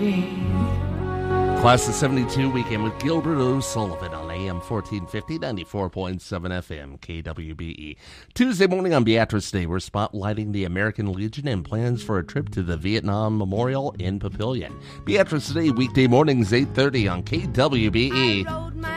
Class of 72 weekend with Gilbert O'Sullivan on AM 1450, 94.7 FM, KWBE. Tuesday morning on Beatrice Day, we're spotlighting the American Legion and plans for a trip to the Vietnam Memorial in Papillion. Beatrice Day, weekday mornings, 8:30 on KWBE.